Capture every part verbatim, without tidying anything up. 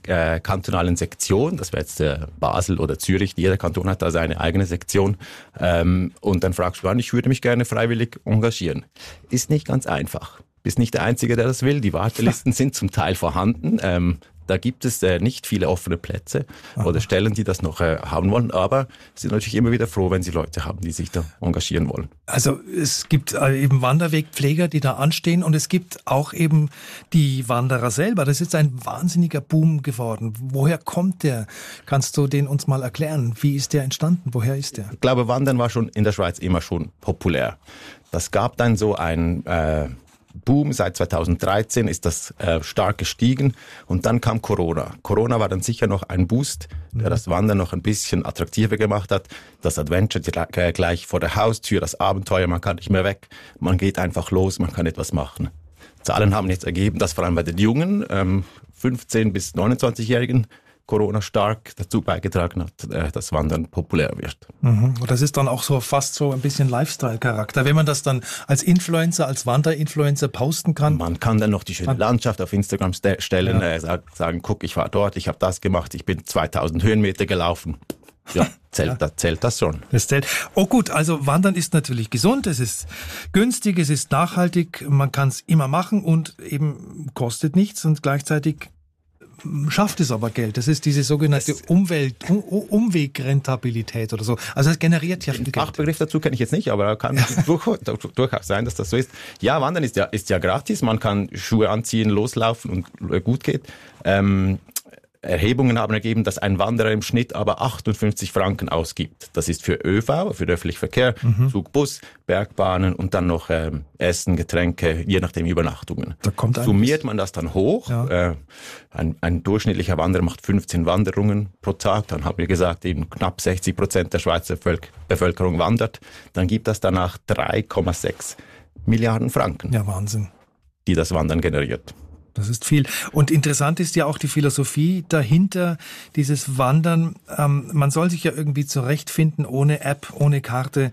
äh, kantonalen Sektion, das wäre jetzt äh, Basel oder Zürich, jeder Kanton hat da seine eigene Sektion, ähm, und dann fragst du an, ich würde mich gerne freiwillig engagieren. Ist nicht ganz einfach. Bist nicht der Einzige, der das will. Die Wartelisten sind zum Teil vorhanden. Ähm, da gibt es äh, nicht viele offene Plätze Aha. oder Stellen, die das noch äh, haben wollen. Aber sind natürlich immer wieder froh, wenn sie Leute haben, die sich da engagieren wollen. Also es gibt äh, eben Wanderwegpfleger, die da anstehen, und es gibt auch eben die Wanderer selber. Das ist ein wahnsinniger Boom geworden. Woher kommt der? Kannst du den uns mal erklären? Wie ist der entstanden? Woher ist der? Ich glaube, Wandern war schon in der Schweiz immer schon populär. Das gab dann so ein äh, Boom, seit zweitausenddreizehn ist das äh, stark gestiegen, und dann kam Corona. Corona war dann sicher noch ein Boost, der das Wandern noch ein bisschen attraktiver gemacht hat. Das Adventure gleich vor der Haustür, das Abenteuer, man kann nicht mehr weg, man geht einfach los, man kann etwas machen. Zahlen haben jetzt ergeben, dass vor allem bei den Jungen, ähm, fünfzehn- bis neunundzwanzigjährigen, Corona stark dazu beigetragen hat, dass Wandern populär wird. Mhm. Und das ist dann auch so fast so ein bisschen Lifestyle-Charakter, wenn man das dann als Influencer, als Wanderinfluencer posten kann. Man kann dann noch die schöne Landschaft auf Instagram st- stellen, ja. äh, sagen, guck, ich war dort, ich habe das gemacht, ich bin zweitausend Höhenmeter gelaufen. Ja, zählt, ja. Da zählt das schon. Das zählt. Oh gut, also Wandern ist natürlich gesund, es ist günstig, es ist nachhaltig, man kann es immer machen und eben kostet nichts, und gleichzeitig schafft es aber Geld. Das ist diese sogenannte Umwelt, um, Umwegrentabilität oder so. Also es generiert ja viel Geld. Den Fachbegriff dazu kenne ich jetzt nicht, aber kann ja. durch, durchaus sein, dass das so ist. Ja, Wandern ist ja, ist ja gratis. Man kann Schuhe anziehen, loslaufen und gut geht. Ähm, Erhebungen haben ergeben, dass ein Wanderer im Schnitt aber achtundfünfzig Franken ausgibt. Das ist für ÖV, für den öffentlichen Verkehr, mhm. Zug, Bus, Bergbahnen und dann noch ähm, Essen, Getränke, je nachdem Übernachtungen. Da kommt Summiert man das dann hoch. Ja. Äh, ein, ein durchschnittlicher Wanderer macht fünfzehn Wanderungen pro Tag. Dann haben wir gesagt, eben knapp sechzig Prozent der Schweizer Völk- Bevölkerung wandert. Dann gibt das danach drei Komma sechs Milliarden Franken. Ja, Wahnsinn. Die das Wandern generiert. Das ist viel. Und interessant ist ja auch die Philosophie dahinter, dieses Wandern. Ähm, man soll sich ja irgendwie zurechtfinden, ohne App, ohne Karte.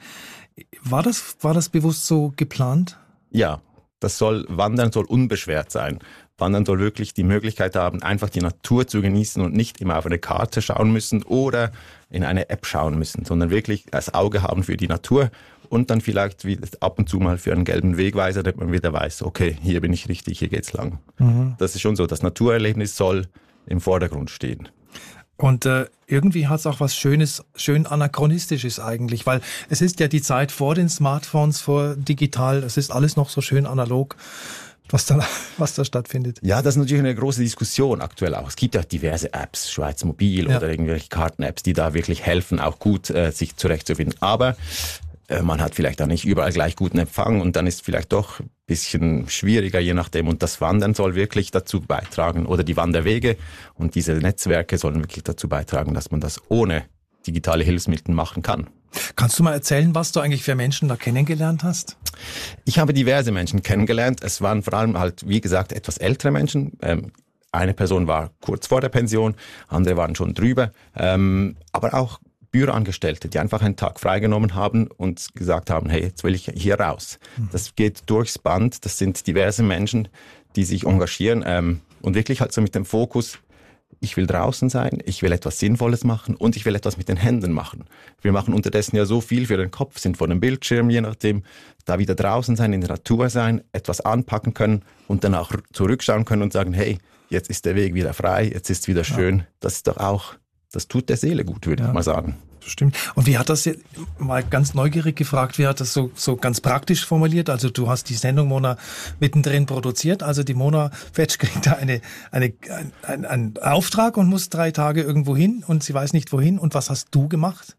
War das, war das bewusst so geplant? Ja, das soll, Wandern soll unbeschwert sein. Wandern soll wirklich die Möglichkeit haben, einfach die Natur zu genießen und nicht immer auf eine Karte schauen müssen oder in eine App schauen müssen, sondern wirklich das Auge haben für die Natur und dann vielleicht wie ab und zu mal für einen gelben Wegweiser, damit man wieder weiß, okay, hier bin ich richtig, hier geht's lang. Mhm. Das ist schon so, das Naturerlebnis soll im Vordergrund stehen. Und äh, irgendwie hat es auch was Schönes, schön Anachronistisches eigentlich, weil es ist ja die Zeit vor den Smartphones, vor digital, es ist alles noch so schön analog, was da, was da stattfindet. Ja, das ist natürlich eine große Diskussion aktuell auch. Es gibt ja diverse Apps, Schweiz Mobil ja. oder irgendwelche Karten-Apps, die da wirklich helfen, auch gut äh, sich zurechtzufinden. Aber äh, man hat vielleicht auch nicht überall gleich guten Empfang und dann ist vielleicht doch ein bisschen schwieriger, je nachdem. Und das Wandern soll wirklich dazu beitragen, oder die Wanderwege und diese Netzwerke sollen wirklich dazu beitragen, dass man das ohne digitale Hilfsmittel machen kann. Kannst du mal erzählen, was du eigentlich für Menschen da kennengelernt hast? Ich habe diverse Menschen kennengelernt. Es waren vor allem halt, wie gesagt, etwas ältere Menschen. Ähm, eine Person war kurz vor der Pension, andere waren schon drüber. Ähm, aber auch Büroangestellte, die einfach einen Tag freigenommen haben und gesagt haben, hey, jetzt will ich hier raus. Mhm. Das geht durchs Band. Das sind diverse Menschen, die sich engagieren ähm, und wirklich halt so mit dem Fokus, ich will draußen sein, ich will etwas Sinnvolles machen und ich will etwas mit den Händen machen. Wir machen unterdessen ja so viel für den Kopf, sind vor dem Bildschirm, je nachdem, da wieder draußen sein, in der Natur sein, etwas anpacken können und dann auch zurückschauen können und sagen, hey, jetzt ist der Weg wieder frei, jetzt ist es wieder schön. Ja. Das ist doch auch, das tut der Seele gut, würde ja. ich mal sagen. Stimmt. Und wie hat das jetzt, mal ganz neugierig gefragt, wie hat das so, so ganz praktisch formuliert? Also du hast die Sendung Mona mittendrin produziert, also die Mona Fetsch kriegt da eine, eine, ein, einen Auftrag und muss drei Tage irgendwo hin und sie weiß nicht wohin. Und was hast du gemacht?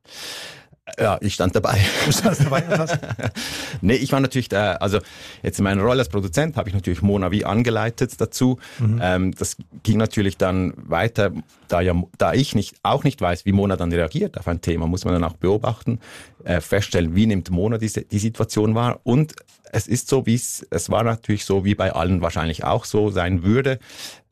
Ja, ich stand dabei. Du standst dabei, oder was? Nee, ich war natürlich da, also jetzt in meiner Rolle als Produzent habe ich natürlich Mona wie angeleitet dazu. Mhm. Ähm, das ging natürlich dann weiter, da ja, da ich nicht, auch nicht weiß, wie Mona dann reagiert auf ein Thema, muss man dann auch beobachten, äh, feststellen, wie nimmt Mona die, die Situation wahr. Und es ist so, wie es, es war natürlich so, wie bei allen wahrscheinlich auch so sein würde.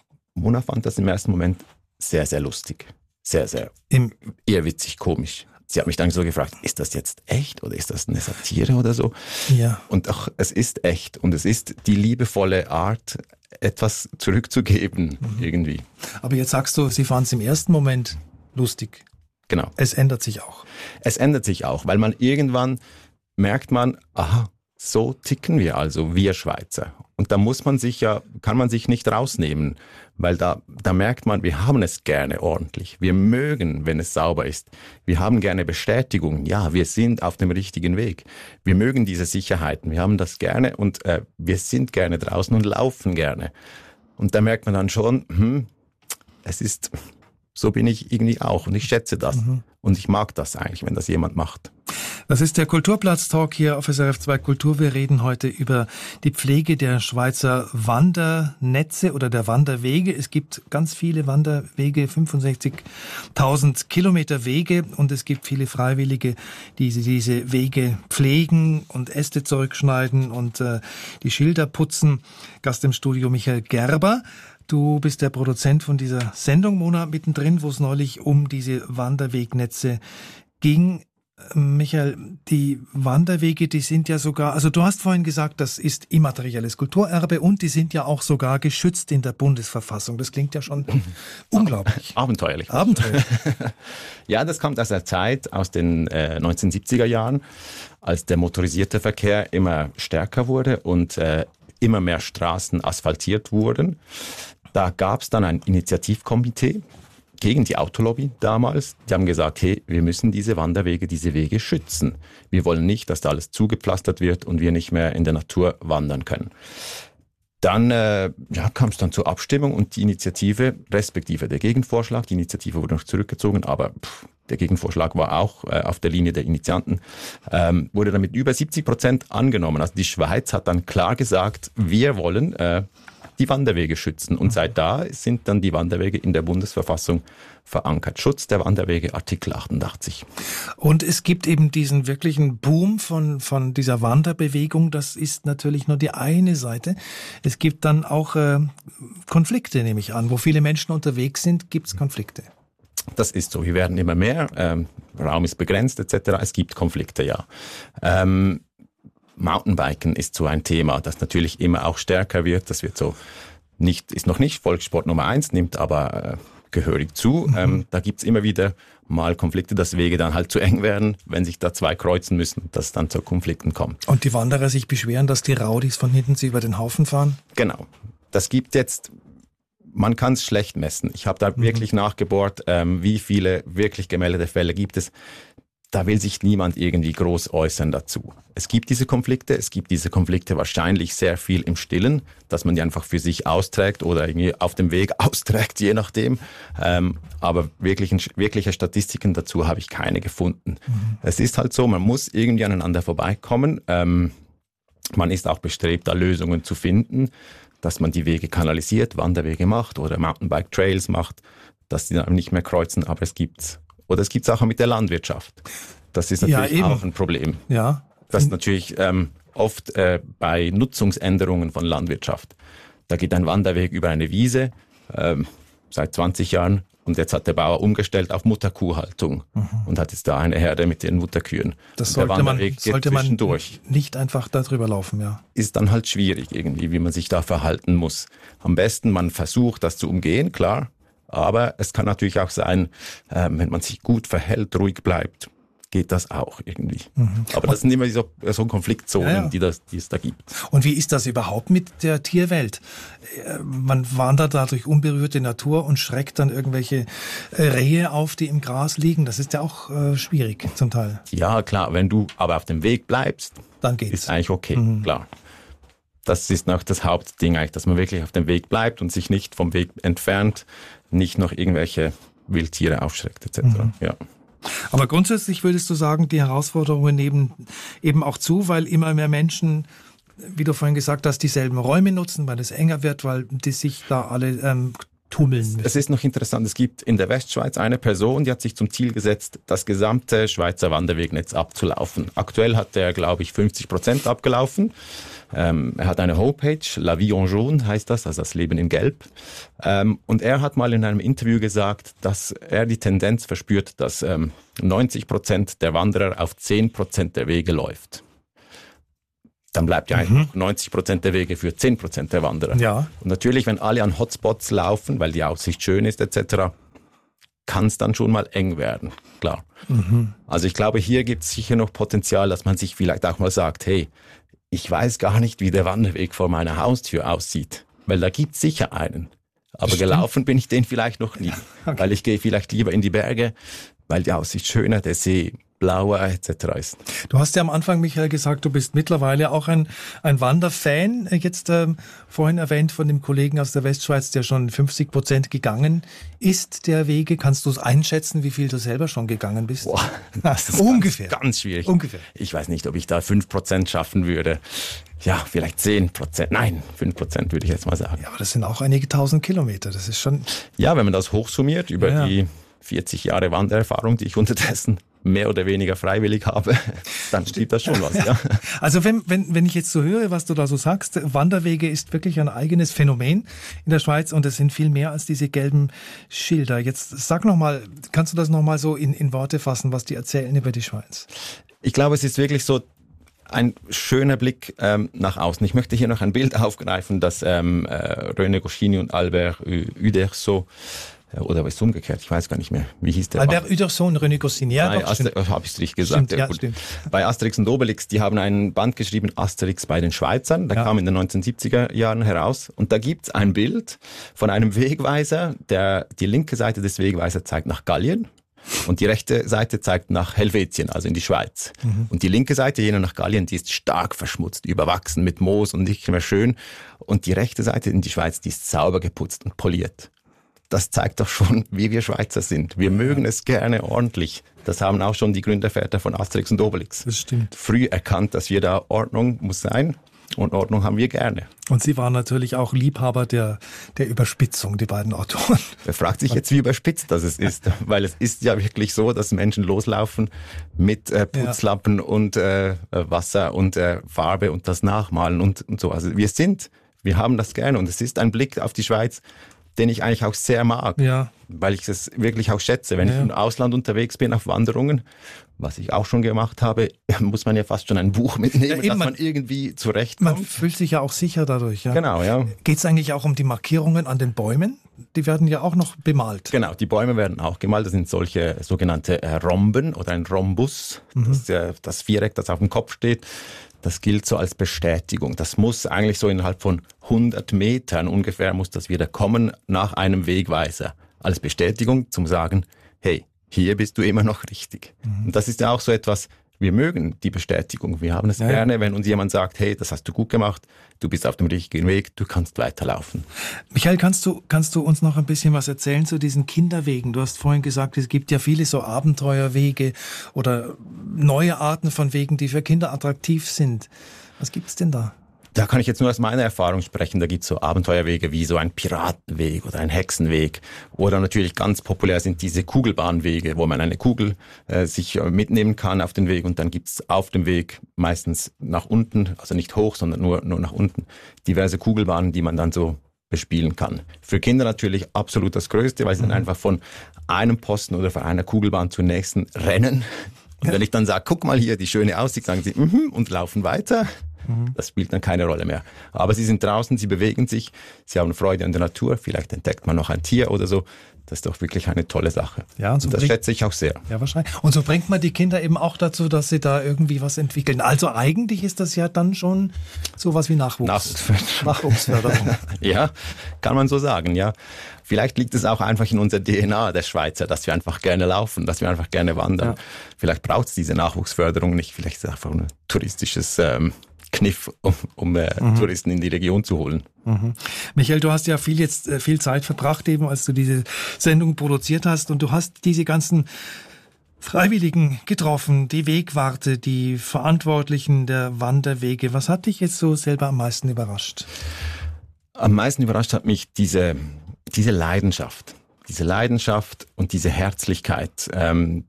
Mona fand das im ersten Moment sehr, sehr lustig. Sehr, sehr, Im, eher witzig, komisch. sie hat mich dann so gefragt, ist das jetzt echt oder ist das eine Satire oder so? Ja. Und auch, es ist echt und es ist die liebevolle Art, etwas zurückzugeben mhm. irgendwie. Aber jetzt sagst du, Sie fanden es im ersten Moment lustig. Genau. Es ändert sich auch. Es ändert sich auch, weil man irgendwann merkt man, aha, so ticken wir also, wir Schweizer. Und da muss man sich ja, kann man sich nicht rausnehmen, weil da, da merkt man, wir haben es gerne ordentlich. Wir mögen, wenn es sauber ist. Wir haben gerne Bestätigung. Ja, wir sind auf dem richtigen Weg. Wir mögen diese Sicherheiten. Wir haben das gerne und äh, wir sind gerne draußen und laufen gerne. Und da merkt man dann schon, hm, es ist, so bin ich irgendwie auch und ich schätze das. Mhm. Und ich mag das eigentlich, wenn das jemand macht. Das ist der Kulturplatz-Talk hier auf S R F zwei Kultur. Wir reden heute über die Pflege der Schweizer Wandernetze oder der Wanderwege. Es gibt ganz viele Wanderwege, fünfundsechzigtausend Kilometer Wege und es gibt viele Freiwillige, die diese Wege pflegen und Äste zurückschneiden und äh, die Schilder putzen. Gast im Studio Michael Gerber. Du bist der Produzent von dieser Sendung, Mona, mittendrin, wo es neulich um diese Wanderwegnetze ging. Michael, die Wanderwege, die sind ja sogar, also du hast vorhin gesagt, das ist immaterielles Kulturerbe und die sind ja auch sogar geschützt in der Bundesverfassung. Das klingt ja schon unglaublich. Abenteuerlich. Abenteuerlich. Ja, das kommt aus der Zeit, aus den äh, neunzehnhundertsiebziger Jahren, als der motorisierte Verkehr immer stärker wurde und äh, immer mehr Straßen asphaltiert wurden. Da gab es dann ein Initiativkomitee gegen die Autolobby damals. Die haben gesagt, hey, wir müssen diese Wanderwege, diese Wege schützen. Wir wollen nicht, dass da alles zugepflastert wird und wir nicht mehr in der Natur wandern können. Dann äh, ja, kam es dann zur Abstimmung und die Initiative, respektive der Gegenvorschlag, die Initiative wurde noch zurückgezogen, aber pff, der Gegenvorschlag war auch äh, auf der Linie der Initianten, ähm, wurde dann mit über siebzig Prozent angenommen. Also die Schweiz hat dann klar gesagt, wir wollen äh, die Wanderwege schützen. Und seit da sind dann die Wanderwege in der Bundesverfassung verankert. Schutz der Wanderwege, Artikel achtundachtzig. Und es gibt eben diesen wirklichen Boom von, von dieser Wanderbewegung. Das ist natürlich nur die eine Seite. Es gibt dann auch äh, Konflikte, nehme ich an. Wo viele Menschen unterwegs sind, gibt es Konflikte. Das ist so. Wir werden immer mehr. Ähm, Raum ist begrenzt et cetera. Es gibt Konflikte, ja. Ähm, Mountainbiken ist so ein Thema, das natürlich immer auch stärker wird. Das wird so nicht, ist noch nicht Volkssport Nummer eins, nimmt aber äh, gehörig zu. Mhm. Ähm, da gibt's immer wieder mal Konflikte, dass Wege dann halt zu eng werden, wenn sich da zwei kreuzen müssen, dass es dann zu Konflikten kommt. Und die Wanderer sich beschweren, dass die Raudis von hinten sie über den Haufen fahren? Genau. Das gibt jetzt, man kann es schlecht messen. Ich habe da mhm. wirklich nachgebohrt, ähm, wie viele wirklich gemeldete Fälle gibt es. Da will sich niemand irgendwie groß äußern dazu. Es gibt diese Konflikte, es gibt diese Konflikte wahrscheinlich sehr viel im Stillen, dass man die einfach für sich austrägt oder irgendwie auf dem Weg austrägt, je nachdem. Ähm, aber wirklichen, wirkliche Statistiken dazu habe ich keine gefunden. Mhm. Es ist halt so, man muss irgendwie aneinander vorbeikommen. Ähm, man ist auch bestrebt, da Lösungen zu finden, dass man die Wege kanalisiert, Wanderwege macht oder Mountainbike-Trails macht, dass die dann nicht mehr kreuzen, aber es gibt's. Oder es gibt Sachen mit der Landwirtschaft. Das ist natürlich ja, auch ein Problem. Ja. Das ist natürlich ähm, oft äh, bei Nutzungsänderungen von Landwirtschaft. Da geht ein Wanderweg über eine Wiese ähm, seit zwanzig Jahren und jetzt hat der Bauer umgestellt auf Mutterkuhhaltung mhm. und hat jetzt da eine Herde mit den Mutterkühen. Das sollte man, sollte man nicht einfach darüber laufen, ja. Ist dann halt schwierig irgendwie, wie man sich da verhalten muss. Am besten, man versucht, das zu umgehen, klar. Aber es kann natürlich auch sein, äh, wenn man sich gut verhält, ruhig bleibt, geht das auch irgendwie. Mhm. Aber das sind immer so, so Konfliktzonen, ja, ja. Die, das, die es da gibt. Und wie ist das überhaupt mit der Tierwelt? Man wandert da durch unberührte Natur und schreckt dann irgendwelche Rehe auf, die im Gras liegen. Das ist ja auch äh, schwierig zum Teil. Ja, klar. Wenn du aber auf dem Weg bleibst, dann geht's. Ist eigentlich okay, mhm. klar. Das ist noch das Hauptding eigentlich, dass man wirklich auf dem Weg bleibt und sich nicht vom Weg entfernt, nicht noch irgendwelche Wildtiere aufschreckt et cetera. Mhm. Ja. Aber grundsätzlich würdest du sagen, die Herausforderungen nehmen eben auch zu, weil immer mehr Menschen, wie du vorhin gesagt hast, dieselben Räume nutzen, weil es enger wird, weil die sich da alle ähm, tummeln müssen. Es ist noch interessant, es gibt in der Westschweiz eine Person, die hat sich zum Ziel gesetzt, das gesamte Schweizer Wanderwegnetz abzulaufen. Aktuell hat er, glaube ich, fünfzig Prozent abgelaufen. Ähm, er hat eine Homepage, La Vie en Jaune heißt das, also das Leben in Gelb. Ähm, und er hat mal in einem Interview gesagt, dass er die Tendenz verspürt, dass ähm, neunzig Prozent der Wanderer auf zehn Prozent der Wege läuft. Dann bleibt ja mhm. neunzig Prozent der Wege für zehn Prozent der Wanderer. Ja. Und natürlich, wenn alle an Hotspots laufen, weil die Aussicht schön ist et cetera, kann es dann schon mal eng werden, klar. Mhm. Also ich glaube, hier gibt es sicher noch Potenzial, dass man sich vielleicht auch mal sagt, hey, ich weiß gar nicht, wie der Wanderweg vor meiner Haustür aussieht, weil da gibt es sicher einen. Aber gelaufen bin ich den vielleicht noch nie, okay. Weil ich gehe vielleicht lieber in die Berge, weil die Aussicht schöner, der See blauer et cetera ist. Du hast ja am Anfang, Michael, gesagt, du bist mittlerweile auch ein, ein Wanderfan. Jetzt ähm, vorhin erwähnt von dem Kollegen aus der Westschweiz, der schon fünfzig Prozent gegangen ist der Wege. Kannst du es einschätzen, wie viel du selber schon gegangen bist? Boah, das ist ungefähr. Ganz, ganz schwierig. Ungefähr. Ich weiß nicht, ob ich da fünf Prozent schaffen würde. Ja, vielleicht zehn Prozent. Nein, fünf Prozent würde ich jetzt mal sagen. Ja, aber das sind auch einige tausend Kilometer. Das ist schon... Ja, wenn man das hochsummiert über ja. die vierzig Jahre Wandererfahrung, die ich unterdessen mehr oder weniger freiwillig habe, dann steht das schon was, ja. Also wenn, wenn, wenn ich jetzt so höre, was du da so sagst, Wanderwege ist wirklich ein eigenes Phänomen in der Schweiz und es sind viel mehr als diese gelben Schilder. Jetzt sag nochmal, kannst du das nochmal so in, in Worte fassen, was die erzählen über die Schweiz? Ich glaube, es ist wirklich so ein schöner Blick ähm, nach außen. Ich möchte hier noch ein Bild aufgreifen, das ähm, äh, René Goscinny und Albert Uderzo oder was ist umgekehrt? Ich weiß gar nicht mehr. Wie hieß der? Albert Uderzo und René Goscinny. Ja, doch, Aster- habe ich es richtig gesagt. Stimmt, ja, ja, stimmt. Bei Asterix und Obelix, die haben ein Band geschrieben, Asterix bei den Schweizern. Der ja. kam in den neunzehnhundertsiebziger Jahren heraus. Und da gibt's ein Bild von einem Wegweiser, der die linke Seite des Wegweisers zeigt nach Gallien. Und die rechte Seite zeigt nach Helvetien, also in die Schweiz. Mhm. Und die linke Seite, jene nach Gallien, die ist stark verschmutzt, überwachsen mit Moos und nicht mehr schön. Und die rechte Seite in die Schweiz, die ist sauber geputzt und poliert. Das zeigt doch schon, wie wir Schweizer sind. Wir mögen es gerne ordentlich. Das haben auch schon die Gründerväter von Asterix und Obelix. Das stimmt. Früh erkannt, dass wir da Ordnung muss sein. Und Ordnung haben wir gerne. Und Sie waren natürlich auch Liebhaber der, der Überspitzung, die beiden Autoren. Wer fragt sich jetzt, wie überspitzt das ist? Weil es ist ja wirklich so, dass Menschen loslaufen mit äh, Putzlappen ja. und äh, Wasser und äh, Farbe und das Nachmalen und, und so. Also wir sind, wir haben das gerne. Und es ist ein Blick auf die Schweiz, den ich eigentlich auch sehr mag, ja. weil ich es wirklich auch schätze. Wenn ja. ich im Ausland unterwegs bin auf Wanderungen, was ich auch schon gemacht habe, muss man ja fast schon ein Buch mitnehmen, ja, dass man irgendwie zurechtkommt. Man fühlt sich ja auch sicher dadurch. Ja. Genau, ja. Geht es eigentlich auch um die Markierungen an den Bäumen? Die werden ja auch noch bemalt. Genau, die Bäume werden auch gemalt. Das sind solche sogenannte Rhomben oder ein Rhombus, mhm. das, äh, das Viereck, das auf dem Kopf steht. Das gilt so als Bestätigung. Das muss eigentlich so innerhalb von hundert Metern ungefähr muss das wieder kommen nach einem Wegweiser. Als Bestätigung zum Sagen, hey, hier bist du immer noch richtig. Mhm. Und das ist ja auch so etwas, wir mögen die Bestätigung. Wir haben es ja, gerne, wenn uns jemand sagt, hey, das hast du gut gemacht, du bist auf dem richtigen Weg, du kannst weiterlaufen. Michael, kannst du, kannst du uns noch ein bisschen was erzählen zu diesen Kinderwegen? Du hast vorhin gesagt, es gibt ja viele so Abenteuerwege oder neue Arten von Wegen, die für Kinder attraktiv sind. Was gibt's denn da? Da kann ich jetzt nur aus meiner Erfahrung sprechen. Da gibt's so Abenteuerwege wie so ein Piratenweg oder ein Hexenweg. Oder natürlich ganz populär sind diese Kugelbahnwege, wo man eine Kugel äh, sich mitnehmen kann auf den Weg. Und dann gibt's auf dem Weg meistens nach unten, also nicht hoch, sondern nur, nur nach unten, diverse Kugelbahnen, die man dann so bespielen kann. Für Kinder natürlich absolut das Größte, weil sie mhm. dann einfach von einem Posten oder von einer Kugelbahn zur nächsten rennen. Und ja. wenn ich dann sage, guck mal hier, die schöne Aussicht, sagen sie, mhm, und laufen weiter. Das spielt dann keine Rolle mehr. Aber sie sind draußen, sie bewegen sich, sie haben Freude an der Natur, vielleicht entdeckt man noch ein Tier oder so. Das ist doch wirklich eine tolle Sache. Ja, und, so und das bringt, schätze ich auch sehr. Ja, wahrscheinlich. Und so bringt man die Kinder eben auch dazu, dass sie da irgendwie was entwickeln. Also eigentlich ist das ja dann schon sowas wie Nachwuchs. Nachwuchsförderung. Nachwuchsförderung. Ja, kann man so sagen, ja. Vielleicht liegt es auch einfach in unserer D N A der Schweizer, dass wir einfach gerne laufen, dass wir einfach gerne wandern. Ja. Vielleicht braucht es diese Nachwuchsförderung nicht. Vielleicht ist es einfach ein touristisches ähm, Kniff, um, um äh, mhm. Touristen in die Region zu holen. Mhm. Michael, du hast ja viel jetzt äh, viel Zeit verbracht, eben als du diese Sendung produziert hast, und du hast diese ganzen Freiwilligen getroffen, die Wegwarte, die Verantwortlichen der Wanderwege. Was hat dich jetzt so selber am meisten überrascht? Am meisten überrascht hat mich diese diese Leidenschaft, diese Leidenschaft und diese Herzlichkeit ähm,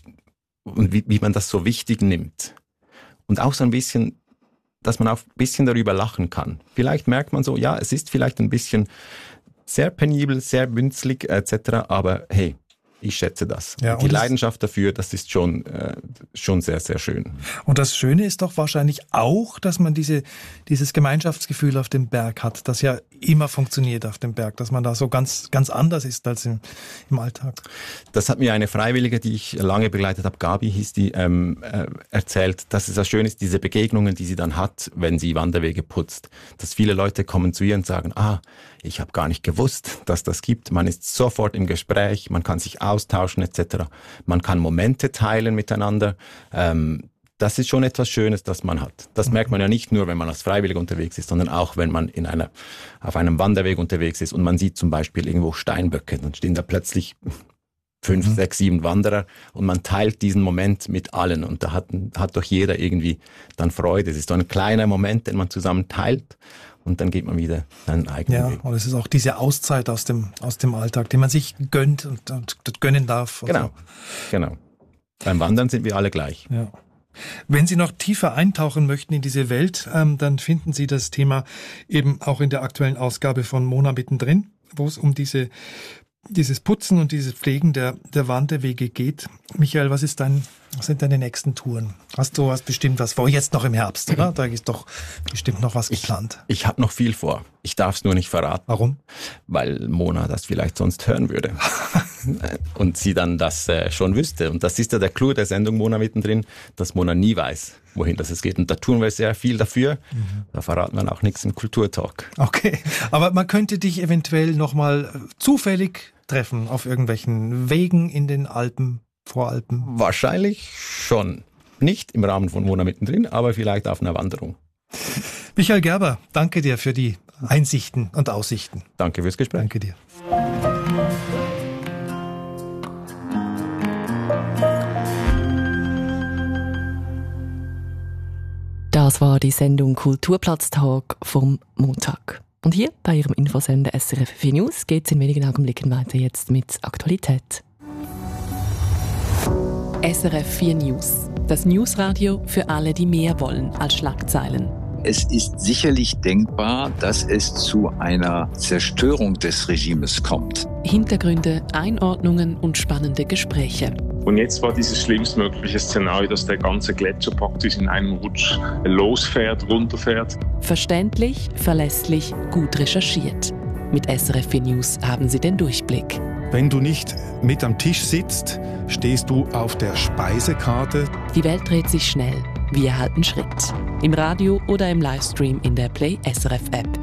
und wie, wie man das so wichtig nimmt. Und auch so ein bisschen, dass man auch ein bisschen darüber lachen kann. Vielleicht merkt man so, ja, es ist vielleicht ein bisschen sehr penibel, sehr bünzlig et cetera, aber hey, ich schätze das. Ja, die Leidenschaft dafür, das ist schon, äh, schon sehr, sehr schön. Und das Schöne ist doch wahrscheinlich auch, dass man diese, dieses Gemeinschaftsgefühl auf dem Berg hat, das ja immer funktioniert auf dem Berg, dass man da so ganz, ganz anders ist als im, im Alltag. Das hat mir eine Freiwillige, die ich lange begleitet habe, Gabi hieß die, ähm, äh, erzählt, dass es ja schön ist, diese Begegnungen, die sie dann hat, wenn sie Wanderwege putzt. Dass viele Leute kommen zu ihr und sagen, ah, ich habe gar nicht gewusst, dass das gibt. Man ist sofort im Gespräch, man kann sich austauschen et cetera. Man kann Momente teilen miteinander. Ähm, das ist schon etwas Schönes, das man hat. Das mhm. merkt man ja nicht nur, wenn man als Freiwilliger unterwegs ist, sondern auch, wenn man in einer, auf einem Wanderweg unterwegs ist und man sieht zum Beispiel irgendwo Steinböcke. Dann stehen da plötzlich fünf, mhm. sechs, sieben Wanderer und man teilt diesen Moment mit allen. Und da hat, hat doch jeder irgendwie dann Freude. Es ist so ein kleiner Moment, den man zusammen teilt. Und dann geht man wieder seinen eigenen ja, Weg. Und es ist auch diese Auszeit aus dem, aus dem Alltag, die man sich gönnt und, und gönnen darf. Und genau, so. genau. Beim Wandern sind wir alle gleich. Ja. Wenn Sie noch tiefer eintauchen möchten in diese Welt, ähm, dann finden Sie das Thema eben auch in der aktuellen Ausgabe von Mona mittendrin, wo es um diese dieses Putzen und dieses Pflegen der, der Wanderwege geht. Michael, was ist dein, was sind deine nächsten Touren? Hast du was bestimmt was vor? Jetzt noch im Herbst, oder? Da ist doch bestimmt noch was geplant. Ich, ich habe noch viel vor. Ich darf es nur nicht verraten. Warum? Weil Mona das vielleicht sonst hören würde. Und sie dann das äh, schon wüsste. Und das ist ja der Clou der Sendung Mona mittendrin, dass Mona nie weiß, wohin das es geht. Und da tun wir sehr viel dafür. Mhm. Da verraten wir auch nichts im Kulturtalk. Okay, aber man könnte dich eventuell nochmal zufällig treffen auf irgendwelchen Wegen in den Alpen, Voralpen? Wahrscheinlich schon. Nicht im Rahmen von Mona mittendrin, aber vielleicht auf einer Wanderung. Michael Gerber, danke dir für die Einsichten und Aussichten. Danke fürs Gespräch. Danke dir. Das war die Sendung Kulturplatztag vom Montag. Und hier bei Ihrem Infosender S R F vier News geht es in wenigen Augenblicken weiter jetzt mit Aktualität. S R F vier News, das Newsradio für alle, die mehr wollen als Schlagzeilen. Es ist sicherlich denkbar, dass es zu einer Zerstörung des Regimes kommt. Hintergründe, Einordnungen und spannende Gespräche. Und jetzt war dieses schlimmstmögliche Szenario, dass der ganze Gletscher praktisch in einem Rutsch losfährt, runterfährt. Verständlich, verlässlich, gut recherchiert. Mit S R F vier News haben Sie den Durchblick. Wenn du nicht mit am Tisch sitzt, stehst du auf der Speisekarte. Die Welt dreht sich schnell. Wir halten Schritt. Im Radio oder im Livestream in der Play S R F App.